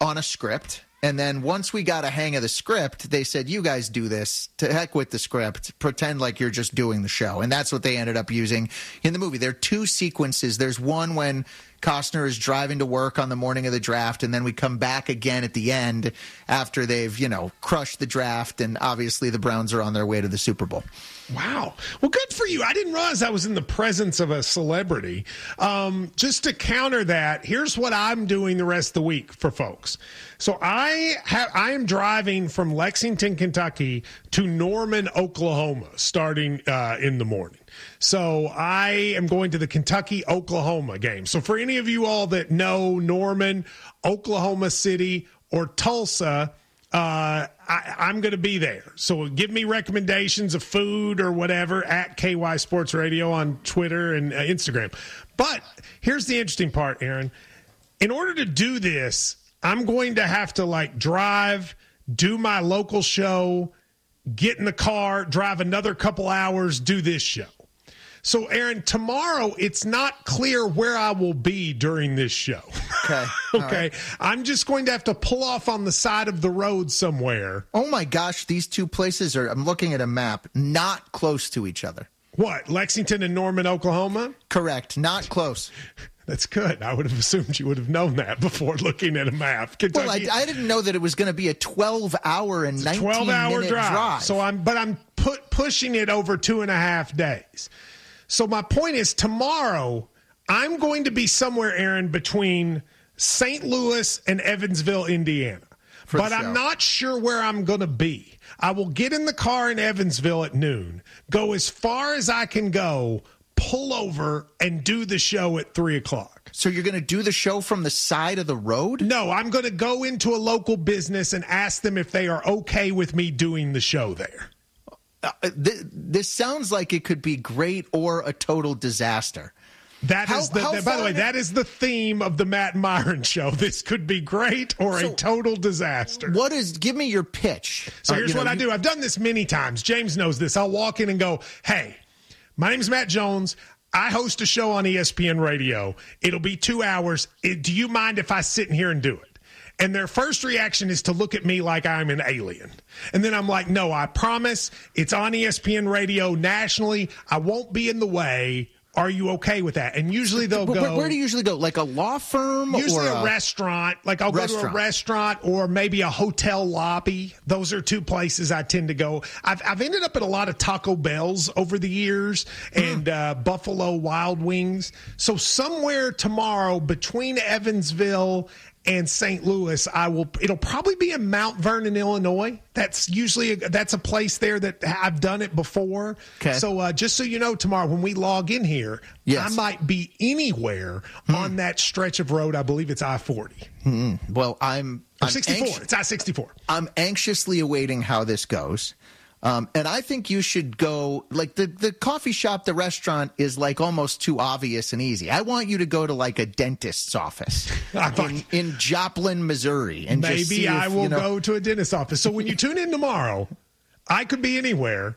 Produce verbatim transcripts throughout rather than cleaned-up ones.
on a script. And then once we got a hang of the script, they said, you guys do this. To heck with the script. Pretend like you're just doing the show. And that's what they ended up using in the movie. There are two sequences. There's one when Costner is driving to work on the morning of the draft, and then we come back again at the end after they've, you know, crushed the draft, and obviously the Browns are on their way to the Super Bowl. Wow. Well, good for you. I didn't realize I was in the presence of a celebrity. Um, just to counter that, here's what I'm doing the rest of the week for folks. So I have I am driving from Lexington, Kentucky to Norman, Oklahoma, starting uh, in the morning. So I am going to the Kentucky-Oklahoma game. So for any of you all that know Norman, Oklahoma City, or Tulsa, uh, I, I'm going to be there. So give me recommendations of food or whatever at K Y Sports Radio on Twitter and uh, Instagram. But here's the interesting part, Aaron. In order to do this, I'm going to have to, like, drive, do my local show, get in the car, drive another couple hours, do this show. So, Aaron, tomorrow it's not clear where I will be during this show. Okay. okay. Right. I'm just going to have to pull off on the side of the road somewhere. Oh, my gosh. These two places are, I'm looking at a map, not close to each other. What, Lexington and Norman, Oklahoma? Correct. Not close. That's good. I would have assumed you would have known that before looking at a map. Kentucky, well, I, I didn't know that it was going to be a twelve-hour and nineteen-minute drive. drive. So I'm, but I'm put, pushing it over two and a half days. So my point is, tomorrow I'm going to be somewhere, Aaron, between Saint Louis and Evansville, Indiana. For but I'm not sure where I'm going to be. I will get in the car in Evansville at noon, go as far as I can go, pull over, and do the show at three o'clock. So you're going to do the show from the side of the road? No, I'm going to go into a local business and ask them if they are okay with me doing the show there. Uh, th- this sounds like it could be great or a total disaster. That how, is the, the by the way, that is the theme of the Matt Myron show. This could be great or so, a total disaster. What is, give me your pitch. So here's uh, what know, I you, do. I've done this many times. James knows this. I'll walk in and go, hey, my name's Matt Jones. I host a show on E S P N Radio. It'll be two hours. It, do you mind if I sit in here and do it? And their first reaction is to look at me like I'm an alien. And then I'm like, no, I promise it's on E S P N Radio nationally. I won't be in the way. Are you okay with that? And usually they'll where, go. Where do you usually go? Like a law firm? Usually or a, a restaurant. Like I'll restaurant. go to a restaurant or maybe a hotel lobby. Those are two places I tend to go. I've, I've ended up at a lot of Taco Bells over the years and mm. uh, Buffalo Wild Wings. So somewhere tomorrow between Evansville and Saint Louis, I will. It'll probably be in Mount Vernon, Illinois. That's usually a, that's a place there that I've done it before. Okay. So uh, just so you know, tomorrow when we log in here, yes. I might be anywhere hmm. on that stretch of road. I believe it's I forty. Hmm. Well, I'm, I'm sixty-four. Anx- it's I sixty-four. I'm anxiously awaiting how this goes. Um, and I think you should go, like, the, the coffee shop, the restaurant is, like, almost too obvious and easy. I want you to go to, like, a dentist's office in, in Joplin, Missouri. And maybe just see I if, will you know, go to a dentist's office. So when you tune in tomorrow, I could be anywhere,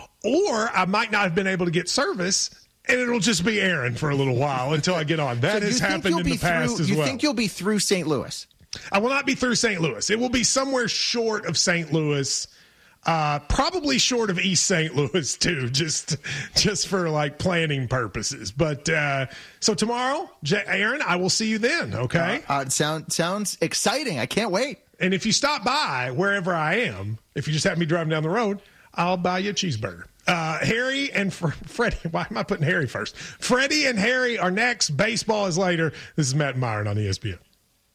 or I might not have been able to get service, and it'll just be Aaron for a little while until I get on. That so has happened in the past through, as you well. You think you'll be through Saint Louis? I will not be through Saint Louis. It will be somewhere short of Saint Louis. Uh, probably short of East Saint Louis too, just just for like planning purposes. But uh, so tomorrow, J- Aaron, I will see you then. Okay. Uh, uh, sound sounds exciting. I can't wait. And if you stop by wherever I am, if you just have me driving down the road, I'll buy you a cheeseburger. Uh, Harry and Fr- Freddie. Why am I putting Harry first? Freddie and Harry are next. Baseball is later. This is Matt Myron on E S P N.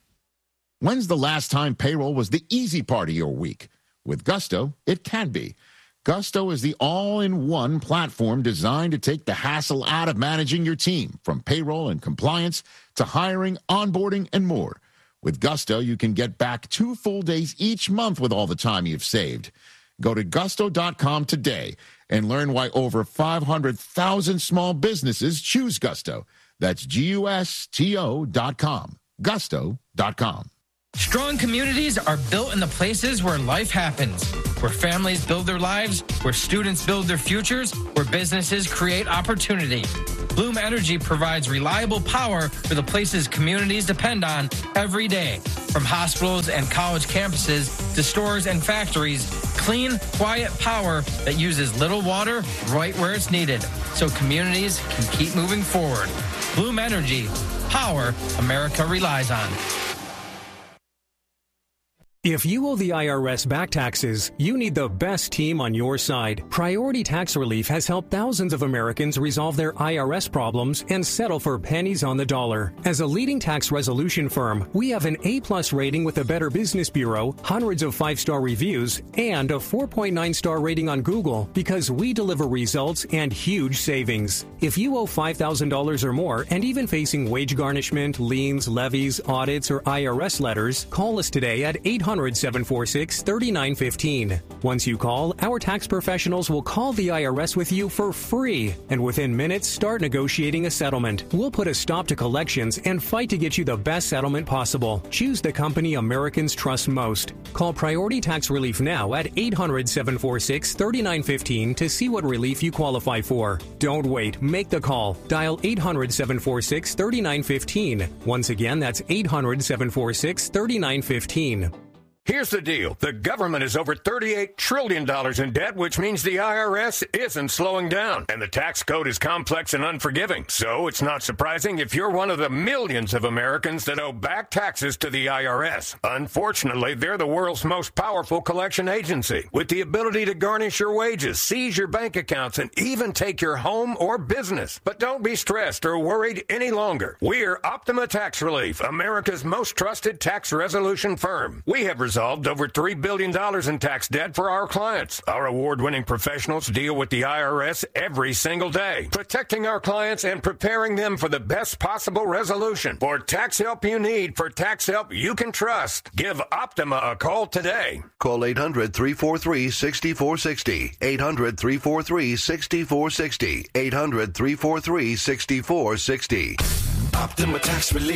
When's the last time payroll was the easy part of your week? With Gusto, it can be. Gusto is the all-in-one platform designed to take the hassle out of managing your team, from payroll and compliance to hiring, onboarding, and more. With Gusto, you can get back two full days each month with all the time you've saved. Go to gusto dot com today and learn why over five hundred thousand small businesses choose Gusto. That's G U S T O dot com. gusto dot com. Strong communities are built in the places where life happens, where families build their lives, where students build their futures, where businesses create opportunity. Bloom Energy provides reliable power for the places communities depend on every day. From hospitals and college campuses to stores and factories, clean, quiet power that uses little water right where it's needed, so communities can keep moving forward. Bloom Energy, power America relies on. If you owe the I R S back taxes, you need the best team on your side. Priority Tax Relief has helped thousands of Americans resolve their I R S problems and settle for pennies on the dollar. As a leading tax resolution firm, we have an A-plus rating with the Better Business Bureau, hundreds of five-star reviews, and a four point nine star rating on Google because we deliver results and huge savings. If you owe five thousand dollars or more and even facing wage garnishment, liens, levies, audits, or I R S letters, call us today at eight hundred, seven four six, three nine one five. Once you call, our tax professionals will call the I R S with you for free, and within minutes start negotiating a settlement. We'll put a stop to collections and fight to get you the best settlement possible. Choose the company Americans trust most. Call Priority Tax Relief now at eight hundred, seven four six, three nine one five to see what relief you qualify for. Don't wait. Make the call. Dial eight hundred, seven four six, three nine one five. Once again, that's eight hundred, seven four six, three nine one five. Here's the deal. The government is over thirty-eight trillion dollars in debt, which means the I R S isn't slowing down. And the tax code is complex and unforgiving. So it's not surprising if you're one of the millions of Americans that owe back taxes to the I R S. Unfortunately, they're the world's most powerful collection agency, with the ability to garnish your wages, seize your bank accounts, and even take your home or business. But don't be stressed or worried any longer. We're Optima Tax Relief, America's most trusted tax resolution firm. We have resolved over three billion dollars in tax debt for our clients. Our award-winning professionals deal with the I R S every single day, protecting our clients and preparing them for the best possible resolution. For tax help you need, for tax help you can trust, give Optima a call today. Call eight hundred, three four three, six four six zero. eight hundred, three four three, six four six zero. eight hundred, three four three, six four six zero. Optima Tax Relief.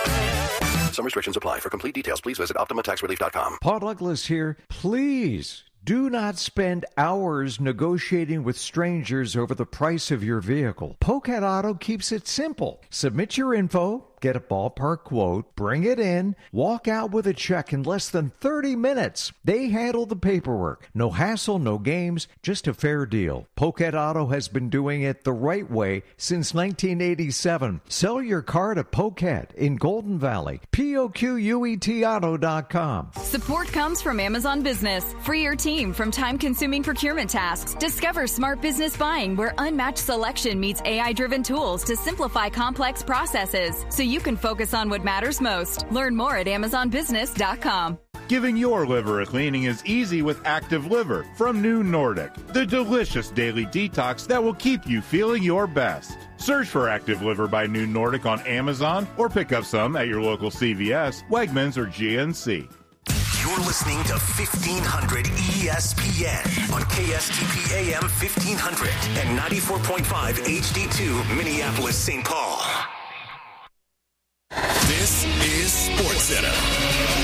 Some restrictions apply. For complete details, please visit optima tax relief dot com. Paul Douglas here. Please do not spend hours negotiating with strangers over the price of your vehicle. Pocat Auto keeps it simple. Submit your info, get a ballpark quote, bring it in, walk out with a check in less than thirty minutes. They handle the paperwork. No hassle, no games, just a fair deal. Pocat Auto has been doing it the right way since nineteen eighty-seven. Sell your car to Pocat in Golden Valley. P O Q U E T auto dot com. Support comes from Amazon Business. Free your team from time-consuming procurement tasks. Discover smart business buying where unmatched selection meets A I-driven tools to simplify complex processes so you can focus on what matters most. Learn more at amazon business dot com. Giving your liver a cleaning is easy with Active Liver from New Nordic, the delicious daily detox that will keep you feeling your best. Search for Active Liver by New Nordic on Amazon or pick up some at your local C V S, Wegmans, or G N C. You're listening to fifteen hundred E S P N on K S T P A M fifteen hundred and ninety-four point five H D two Minneapolis, Saint Paul. This is SportsCenter.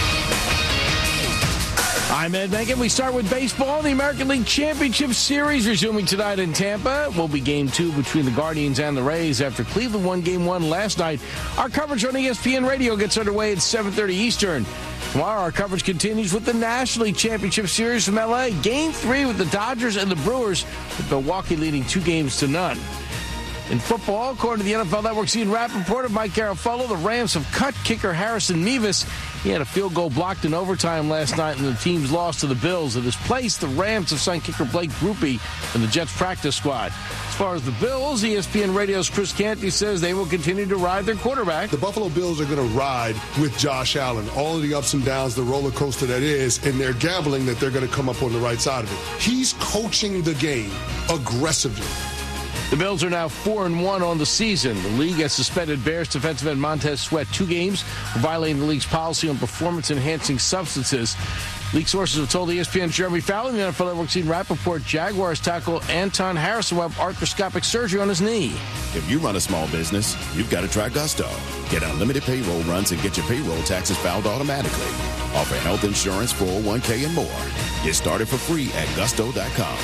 I'm Ed Megan. We start with baseball. The American League Championship Series resuming tonight in Tampa. Will be game two between the Guardians and the Rays after Cleveland won game one last night. Our coverage on E S P N Radio gets underway at seven thirty Eastern. Tomorrow, our coverage continues with the National League Championship Series from L A. Game three with the Dodgers and the Brewers, with Milwaukee leading two games to none. In football, according to the N F L Network's Ian Rappaport and Mike Garafolo, the Rams have cut kicker Harrison Mevis. He had a field goal blocked in overtime last night, and the team's lost to the Bills. In his place, the Rams have signed kicker Blake Grupe in the Jets practice squad. As far as the Bills, E S P N Radio's Chris Canty says they will continue to ride their quarterback. The Buffalo Bills are going to ride with Josh Allen. All of the ups and downs, the roller coaster that is, and they're gambling that they're going to come up on the right side of it. He's coaching the game aggressively. The Bills are now four and one on the season. The league has suspended Bears defensive end Montez Sweat two games for violating the league's policy on performance-enhancing substances. League sources have told E S P N's Jeremy Fowler the N F L Network's Ian Rappaport Jaguars tackle Anton Harrison will have arthroscopic surgery on his knee. If you run a small business, you've got to try Gusto. Get unlimited payroll runs and get your payroll taxes filed automatically. Offer health insurance, four oh one k, and more. Get started for free at gusto dot com.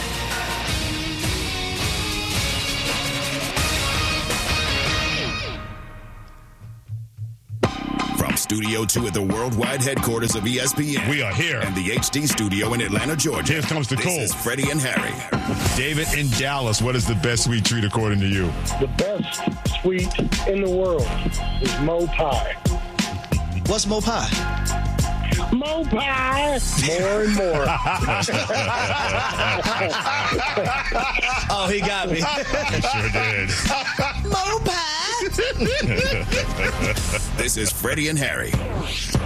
Studio two at the worldwide headquarters of E S P N. We are here. And the H D studio in Atlanta, Georgia. Here comes the this cold. This is Freddie and Harry. David in Dallas, what is the best sweet treat according to you? The best sweet in the world is Mo Pie. What's Mo Pie? Mo Pie! More and more. Oh, he got me. Sure did. Mo Pie! This is Freddie and Harry.